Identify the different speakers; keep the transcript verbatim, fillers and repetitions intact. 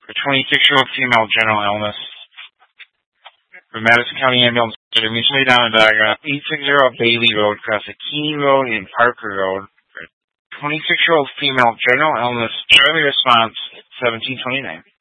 Speaker 1: For twenty-six-year-old female, general illness. For Madison County Ambulance, mutually down in diagram, eight sixty Bailey Road, across the Keeney Road and Parker Road. For twenty-six-year-old female, general illness, early response, seventeen twenty-nine.